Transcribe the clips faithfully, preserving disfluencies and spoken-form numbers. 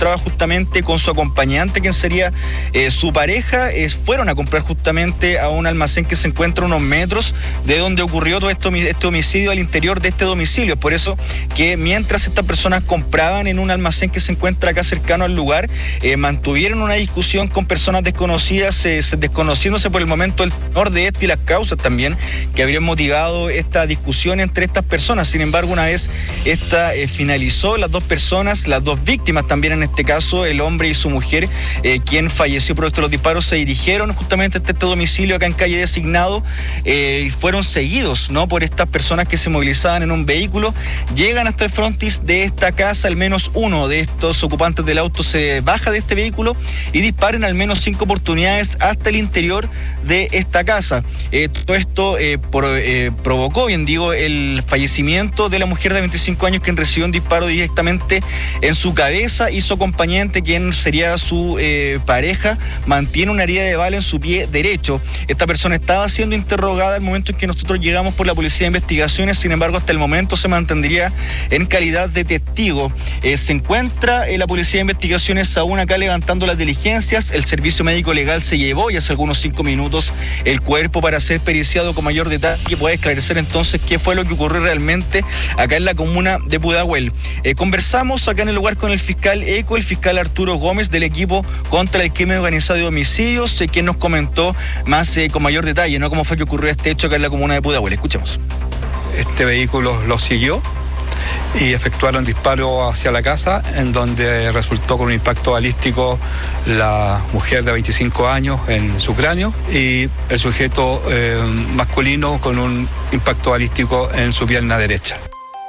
encontraba justamente con su acompañante, quien sería eh, su pareja. Eh, fueron a comprar justamente a un almacén que se encuentra a unos metros de donde ocurrió todo esto, este homicidio al interior de este domicilio. Por eso que mientras estas personas compraban en un almacén que se encuentra acá cercano al lugar, eh, mantuvieron una discusión con personas desconocidas, eh, desconociéndose por el momento el tenor de esto y las causas también que habrían motivado esta discusión entre estas personas. Sin embargo, una vez esta eh, finalizó, las dos personas, las dos víctimas también en este caso, el hombre y su mujer, eh, quien falleció producto de los disparos, se dirigieron justamente a este, este domicilio acá en calle Designado, eh, y fueron seguidos, ¿no?, por estas personas que se movilizaban en un vehículo. Llegan hasta el frontis de esta casa, al menos uno de estos ocupantes del auto se baja de este vehículo y disparan al menos cinco oportunidades hasta el interior de esta casa. Eh, todo esto eh, por, eh, provocó, bien digo, el fallecimiento de la mujer de veinticinco años, quien recibió un disparo directamente en su cabeza, y su acompañante, quien sería su eh, pareja, mantiene una herida de bala en su pie derecho. Esta persona estaba siendo interrogada al momento en que nosotros llegamos por la Policía de Investigaciones. Sin embargo, hasta el momento se mantendría en calidad de testigo. Eh, se encuentra eh, la Policía de Investigaciones aún acá levantando las diligencias. El Servicio Médico Legal se llevó ya hace algunos cinco minutos el cuerpo para ser periciado con mayor detalle, que pueda esclarecer entonces qué fue lo que ocurrió realmente acá en la comuna de Pudahuel. Eh, conversamos acá en el lugar con el fiscal Eco, el fiscal Arturo Gómez, del equipo contra el crimen organizado y homicidios, eh, quien nos comentó más eh, con mayor detalle, ¿no?, cómo fue que ocurrió este hecho acá en la comuna de Pudahuel. Escuchemos. Este vehículo lo siguió y efectuaron disparos hacia la casa, en donde resultó con un impacto balístico la mujer de veinticinco años en su cráneo y el sujeto eh, masculino con un impacto balístico en su pierna derecha.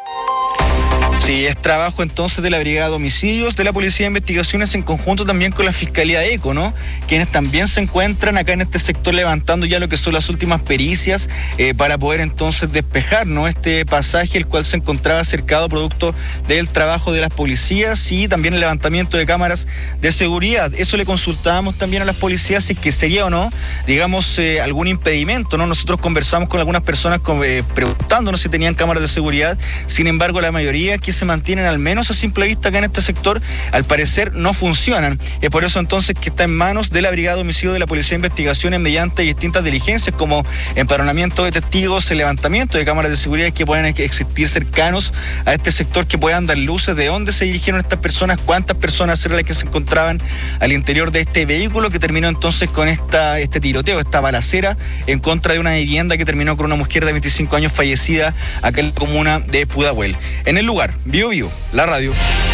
Sí, es trabajo entonces de la Brigada de Homicidios, de la Policía de Investigaciones, en conjunto también con la Fiscalía Eco, ¿no?, quienes también se encuentran acá en este sector levantando ya lo que son las últimas pericias eh, para poder entonces despejar, ¿no?, este pasaje, el cual se encontraba cercado producto del trabajo de las policías y también el levantamiento de cámaras de seguridad. Eso le consultábamos también a las policías si es que sería o no, digamos, eh, algún impedimento, ¿no? Nosotros conversamos con algunas personas con, eh, preguntándonos si tenían cámaras de seguridad. Sin embargo, la mayoría que se mantienen, al menos a simple vista acá en este sector, al parecer no funcionan. Es por eso entonces que está en manos de la Brigada de Homicidio de la Policía de Investigaciones mediante distintas diligencias como empadronamiento de testigos, el levantamiento de cámaras de seguridad que puedan existir cercanos a este sector, que puedan dar luces de dónde se dirigieron estas personas, cuántas personas eran las que se encontraban al interior de este vehículo, que terminó entonces con esta, este tiroteo, esta balacera en contra de una vivienda que terminó con una mujer de veinticinco años fallecida acá en la comuna de Pudahuel. En el lugar, Bio Bio, la radio.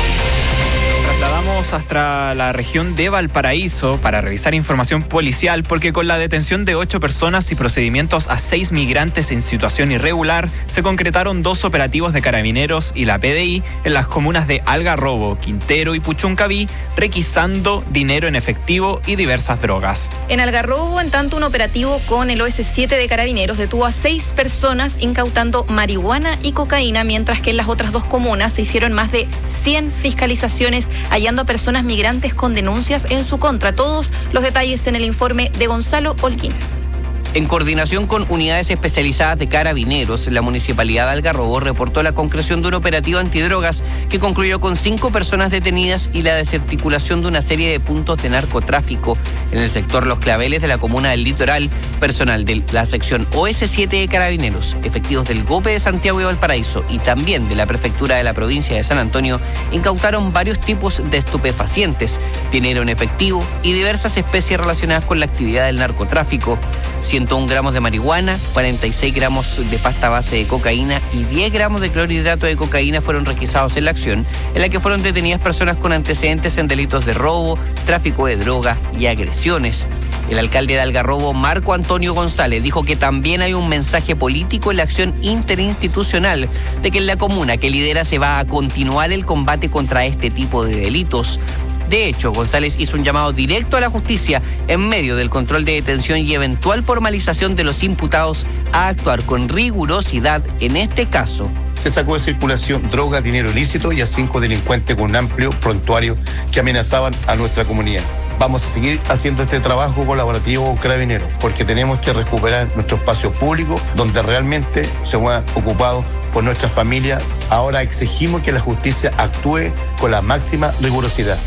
Trasladamos hasta la región de Valparaíso para revisar información policial, porque con la detención de ocho personas y procedimientos a seis migrantes en situación irregular, se concretaron dos operativos de Carabineros y la P D I en las comunas de Algarrobo, Quintero y Puchuncaví, requisando dinero en efectivo y diversas drogas. En Algarrobo, en tanto, un operativo con el O S siete de Carabineros detuvo a seis personas incautando marihuana y cocaína, mientras que en las otras dos comunas se hicieron más de cien fiscalizaciones hallando a personas migrantes con denuncias en su contra. Todos los detalles en el informe de Gonzalo Holguín. En coordinación con unidades especializadas de Carabineros, la Municipalidad de Algarrobo reportó la concreción de un operativo antidrogas que concluyó con cinco personas detenidas y la desarticulación de una serie de puntos de narcotráfico en el sector Los Claveles de la comuna del Litoral. Personal de la sección O S siete de Carabineros, efectivos del GOPE de Santiago y Valparaíso y también de la Prefectura de la provincia de San Antonio incautaron varios tipos de estupefacientes, dinero en efectivo y diversas especies relacionadas con la actividad del narcotráfico. ciento un gramos de marihuana, cuarenta y seis gramos de pasta base de cocaína y diez gramos de clorhidrato de cocaína fueron requisados en la acción, en la que fueron detenidas personas con antecedentes en delitos de robo, tráfico de droga y agresiones. El alcalde de Algarrobo, Marco Antonio González, dijo que también hay un mensaje político en la acción interinstitucional de que en la comuna que lidera se va a continuar el combate contra este tipo de delitos. De hecho, González hizo un llamado directo a la justicia en medio del control de detención y eventual formalización de los imputados a actuar con rigurosidad en este caso. Se sacó de circulación droga, dinero ilícito y a cinco delincuentes con un amplio prontuario que amenazaban a nuestra comunidad. Vamos a seguir haciendo este trabajo colaborativo con Carabineros, porque tenemos que recuperar nuestro espacio público donde realmente se han ocupado por nuestra familia. Ahora exigimos que la justicia actúe con la máxima rigurosidad.